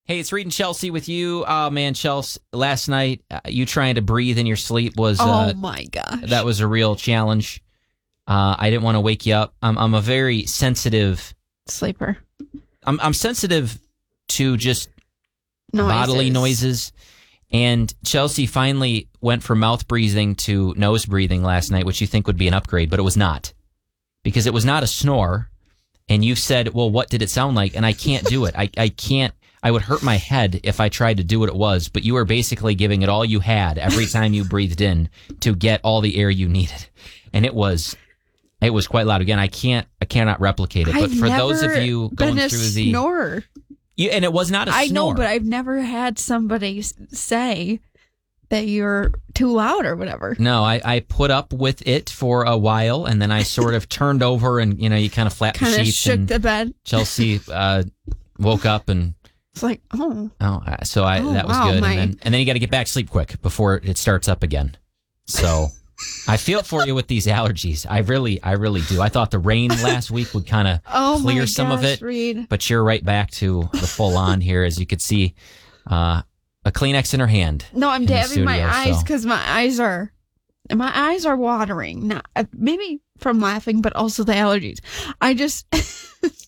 Hey, it's Reed and Chelsea with you. Oh, man, Chelsea, last night, you trying to breathe in your sleep was... oh, my gosh. That was a real challenge. I didn't want to wake you up. I'm a very sensitive... Sleeper. I'm sensitive to just Noises. bodily noises. And Chelsea finally went from mouth breathing to nose breathing last night, which you think would be an upgrade, but it was not. Because it was not a snore. And you've said, well, what did it sound like? And I can't do it. I can't. I would hurt my head if I tried to do what it was, but you were basically giving it all you had every time you breathed in to get all the air you needed. And it was quite loud. Again, I cannot replicate it. But for those of you going through the snorer. And it was not a snore. I know, but I've never had somebody say that you're too loud or whatever. No, I put up with it for a while, and then I sort of turned over and, you kind of flapped the sheets. Kind of shook the bed. Chelsea woke up and... It's like, oh. So that was good. And then you got to get back to sleep quick before it starts up again. So I feel for you with these allergies. I really do. I thought the rain last week would kind of clear some of it. Reed. But you're right back to the full on here, as you could see a Kleenex in her hand. No, I'm dabbing my eyes because my eyes are watering. Not maybe from laughing, but also the allergies. I just